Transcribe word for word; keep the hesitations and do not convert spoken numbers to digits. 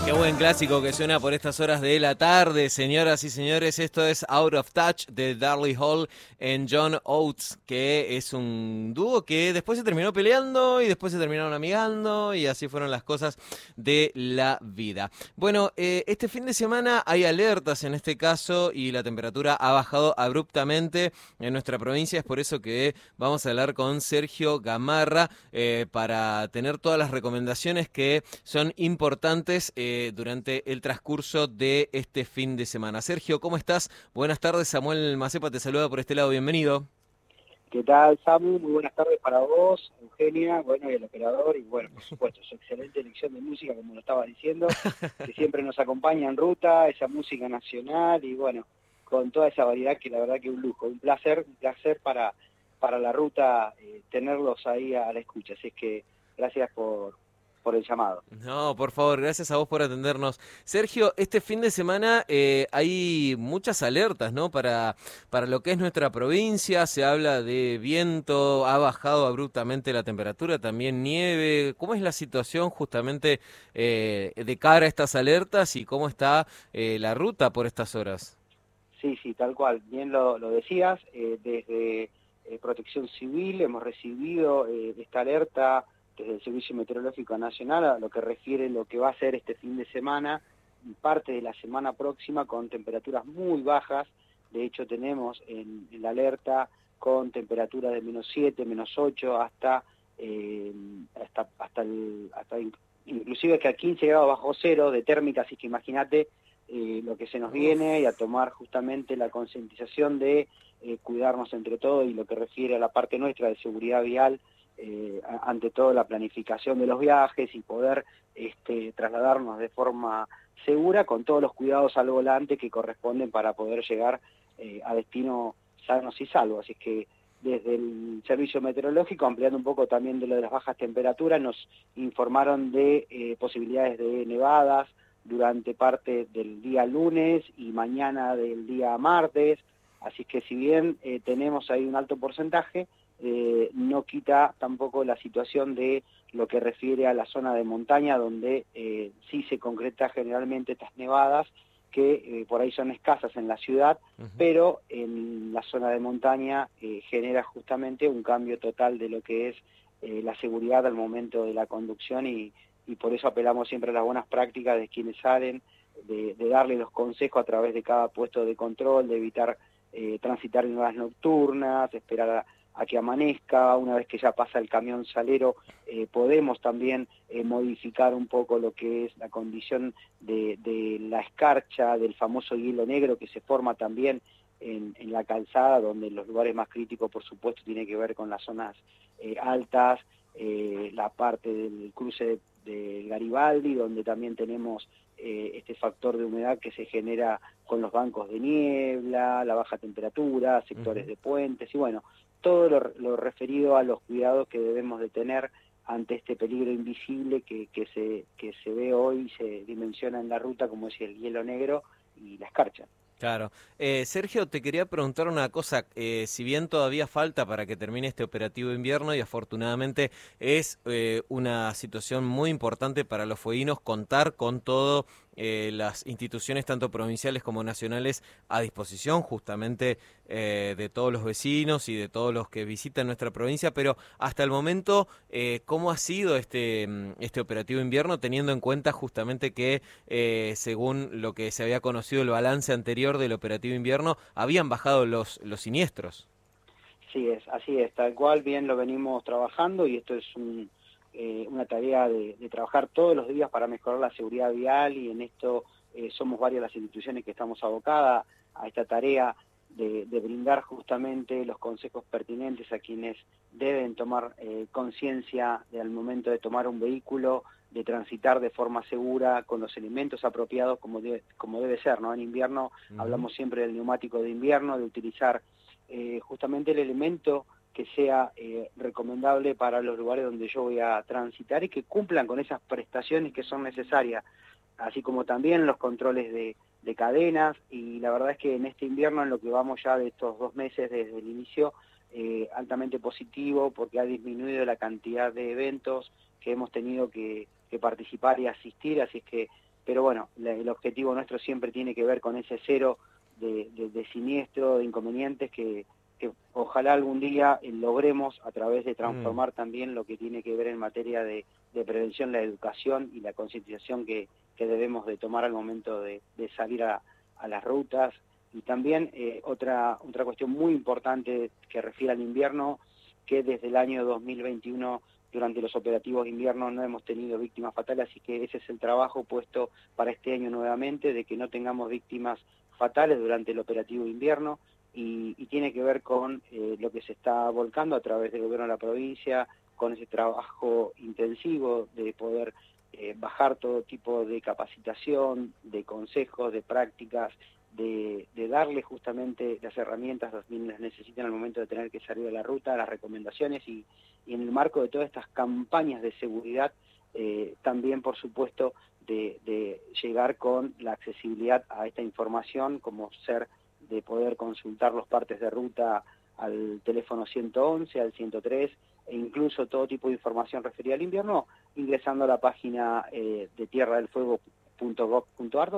Qué buen clásico que suena por estas horas de la tarde, señoras y señores. Esto es Out of Touch de Darley Hall en John Oates, que es un dúo que después se terminó peleando y después se terminaron amigando y así fueron las cosas de la vida. Bueno, eh, este fin de semana hay alertas en este caso y la temperatura ha bajado abruptamente en nuestra provincia. Es por eso que vamos a hablar con Sergio Gamarra eh, para tener todas las recomendaciones que son importantes eh, durante el transcurso de este fin de semana. Sergio, ¿cómo estás? Buenas tardes, Samuel Macepa te saluda por este lado, bienvenido. ¿Qué tal, Samu? Muy buenas tardes para vos, Eugenia, bueno, y el operador, y bueno, por supuesto, su excelente elección de música, como lo estaba diciendo, que siempre nos acompaña en ruta, esa música nacional, y bueno, con toda esa variedad que la verdad que un lujo, un placer, un placer para, para la ruta eh, tenerlos ahí a la escucha, así es que gracias por, por el llamado. No, por favor, gracias a vos por atendernos. Sergio, este fin de semana eh, hay muchas alertas, ¿no? Para, para lo que es nuestra provincia, se habla de viento, ha bajado abruptamente la temperatura, también nieve. ¿Cómo es la situación justamente eh, de cara a estas alertas y cómo está eh, la ruta por estas horas? Sí, sí, tal cual, bien lo, lo decías, eh, desde eh, Protección Civil hemos recibido eh, esta alerta desde el Servicio Meteorológico Nacional a lo que refiere lo que va a ser este fin de semana y parte de la semana próxima con temperaturas muy bajas. De hecho tenemos en, en la alerta con temperaturas de menos siete, menos ocho, hasta, eh, hasta, hasta, el, hasta inclusive que a quince grados bajo cero de térmica, así que imagínate eh, lo que se nos viene y a tomar justamente la concientización de eh, cuidarnos entre todos y lo que refiere a la parte nuestra de seguridad vial. Eh, ante todo la planificación de los viajes y poder este, trasladarnos de forma segura con todos los cuidados al volante que corresponden para poder llegar eh, a destino sanos y salvos. Así que desde el Servicio Meteorológico, ampliando un poco también de lo de las bajas temperaturas, nos informaron de eh, posibilidades de nevadas durante parte del día lunes y mañana del día martes. Así que si bien eh, tenemos ahí un alto porcentaje, Eh, no quita tampoco la situación de lo que refiere a la zona de montaña, donde eh, sí se concreta generalmente estas nevadas, que eh, por ahí son escasas en la ciudad, uh-huh. Pero en la zona de montaña eh, genera justamente un cambio total de lo que es eh, la seguridad al momento de la conducción y, y por eso apelamos siempre a las buenas prácticas de quienes salen, de, de darle los consejos a través de cada puesto de control, de evitar eh, transitar en horas nocturnas, esperar a a que amanezca. Una vez que ya pasa el camión salero, eh, podemos también eh, modificar un poco lo que es la condición de, de la escarcha, del famoso hielo negro que se forma también en, en la calzada, donde los lugares más críticos, por supuesto, tiene que ver con las zonas eh, altas, eh, la parte del cruce de, de Garibaldi, donde también tenemos eh, este factor de humedad que se genera con los bancos de niebla, la baja temperatura, sectores uh-huh. de puentes, y bueno, todo lo, lo referido a los cuidados que debemos de tener ante este peligro invisible que, que, se, que se ve hoy y se dimensiona en la ruta, como es el hielo negro y la escarcha. Claro. Eh, Sergio, te quería preguntar una cosa. Eh, si bien todavía falta para que termine este operativo invierno y afortunadamente es eh, una situación muy importante para los fueguinos contar con todo eh, las instituciones tanto provinciales como nacionales a disposición justamente eh, de todos los vecinos y de todos los que visitan nuestra provincia, pero hasta el momento, eh, ¿cómo ha sido este, este operativo invierno teniendo en cuenta justamente que eh, según lo que se había conocido el balance anterior del operativo invierno, habían bajado los, los siniestros? Sí es, así es, tal cual, bien lo venimos trabajando y esto es un, eh, una tarea de, de trabajar todos los días para mejorar la seguridad vial y en esto eh, somos varias las instituciones que estamos abocadas a esta tarea de, de brindar justamente los consejos pertinentes a quienes deben tomar eh, conciencia al momento de tomar un vehículo, de transitar de forma segura, con los elementos apropiados como debe, como debe ser, ¿no? En invierno uh-huh. hablamos siempre del neumático de invierno, de utilizar eh, justamente el elemento que sea eh, recomendable para los lugares donde yo voy a transitar y que cumplan con esas prestaciones que son necesarias, así como también los controles de, de cadenas, y la verdad es que en este invierno, en lo que vamos ya de estos dos meses desde el inicio, eh, altamente positivo porque ha disminuido la cantidad de eventos que hemos tenido que, que participar y asistir, así es que pero bueno, la, el objetivo nuestro siempre tiene que ver con ese cero de, de, de siniestro, de inconvenientes que, que ojalá algún día logremos a través de transformar mm. también lo que tiene que ver en materia de, de prevención, la educación y la concientización que, que debemos de tomar al momento de, de salir a, a las rutas. Y también eh, otra, otra cuestión muy importante que refiere al invierno, que desde el año dos mil veintiuno, durante los operativos de invierno, no hemos tenido víctimas fatales, así que ese es el trabajo puesto para este año nuevamente, de que no tengamos víctimas fatales durante el operativo de invierno, y, y tiene que ver con eh, lo que se está volcando a través del gobierno de la provincia, con ese trabajo intensivo de poder eh, bajar todo tipo de capacitación, de consejos, de prácticas, De, de darle justamente las herramientas a quienes necesitan al momento de tener que salir de la ruta, las recomendaciones, y, y en el marco de todas estas campañas de seguridad, eh, también por supuesto de, de llegar con la accesibilidad a esta información, como ser de poder consultar los partes de ruta al teléfono ciento once, al ciento tres, e incluso todo tipo de información referida al invierno, ingresando a la página eh, de tierra del fuego punto gov punto ar,